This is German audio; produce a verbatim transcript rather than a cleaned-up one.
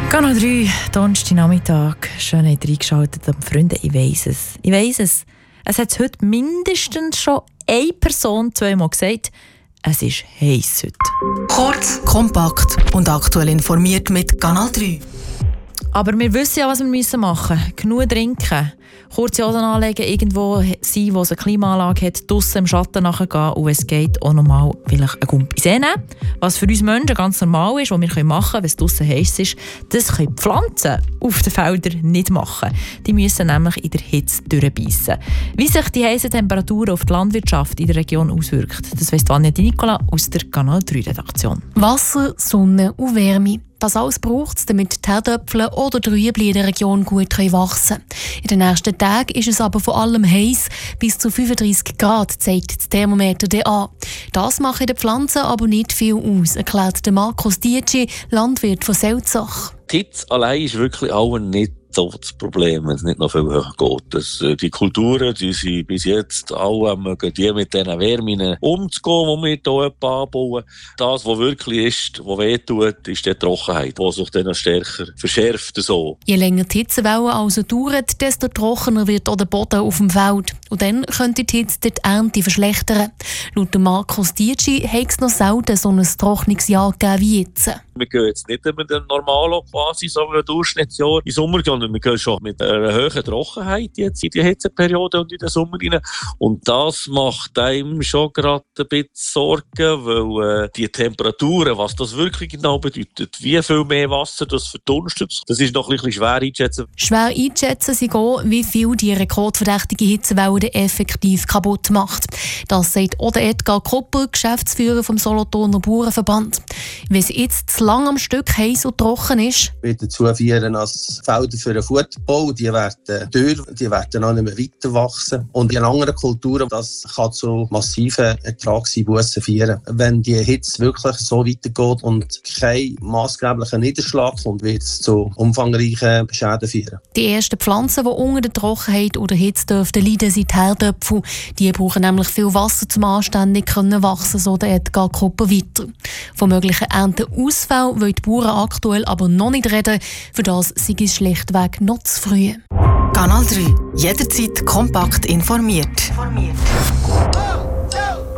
Kanal drei, Donnerstagnachmittag. Schön habt ihr eingeschaltet, Freunde. Ich weiss es. Ich weiss es. Es hat heute mindestens schon eine Person zweimal gesagt, es ist heiß heute. Kurz, kompakt und aktuell informiert mit Kanal drei. Aber wir wissen ja, was wir machen müssen. Genug trinken. Kurze Hosen anlegen, irgendwo sein, wo es eine Klimaanlage hat, draussen im Schatten nachgehen und es geht auch nochmal vielleicht eine Gumpe sehen. Was für uns Menschen ganz normal ist, was wir machen können, wenn es draussen heiß ist, das können die Pflanzen auf den Feldern nicht machen. Die müssen nämlich in der Hitze durchbeissen. Wie sich die heißen Temperaturen auf die Landwirtschaft in der Region auswirkt, das weiss Vanja Di Nicola aus der Kanal drei Redaktion. Wasser, Sonne und Wärme. Das alles braucht es, damit die Herdöpfel oder die Rüebli in der Region gut wachsen können. In den nächsten Tagen ist es aber vor allem heiß, bis zu fünfunddreissig Grad, zeigt das Thermometer an. Das macht den Pflanzen aber nicht viel aus, erklärt Markus Dietschi, Landwirt von Selzach. Die Hitze allein ist wirklich auch nicht so das Problem, wenn es nicht noch viel höher geht. Das, äh, die Kulturen, die sind bis jetzt alle mögen, die mit diesen Wärmen umzugehen, die wir hier anbauen. Das, was wirklich ist, was wehtut, ist die Trockenheit, die sich dann stärker verschärft. So. Je länger die Hitzewelle also dauert, desto trockener wird auch der Boden auf dem Feld. Und dann könnte die Hitze die Ernte verschlechtern. Laut Markus Dietschi hat es noch selten so ein Trocknungsjahr gegeben wie jetzt. Wir gehen jetzt nicht mit dem normalen, quasi so einem Durchschnittsjahr im Sommer, sondern wir gehen schon mit einer hohen Trockenheit jetzt in die Hitzeperiode und in den Sommer rein. Und das macht einem schon gerade ein bisschen Sorgen, weil äh, die Temperaturen, was das wirklich genau bedeutet, wie viel mehr Wasser das verdunstet, das ist noch ein bisschen schwer einzuschätzen. Schwer einzuschätzen sie gehen, wie viel die rekordverdächtige Hitzewelle effektiv kaputt macht. Das sagt auch Edgar Koppel, Geschäftsführer vom Solothurner Bauernverband. Wenn es jetzt zu lang am Stück heiß und trocken ist, wird dazu führen, dass Felder für den Futterbau, die werden dürr, die werden auch nicht mehr weiter wachsen. Und in anderen Kulturen, das kann zu massiven Ertragseinbussen führen. Wenn die Hitze wirklich so weitergeht und kein maßgeblicher Niederschlag kommt, wird es zu umfangreichen Schäden führen. Die ersten Pflanzen, die unter der Trockenheit oder Hitze dürften leiden, sind die Herdöpfel. Die brauchen nämlich viel Wasser, um anständig zu wachsen, so der Edgar Koppel weiter. Von möglichen Ernteausfällen wollen die Bauern aktuell aber noch nicht reden. Für das sei es schlichtweg noch zu früh. Kanal drei. Jederzeit kompakt informiert. informiert.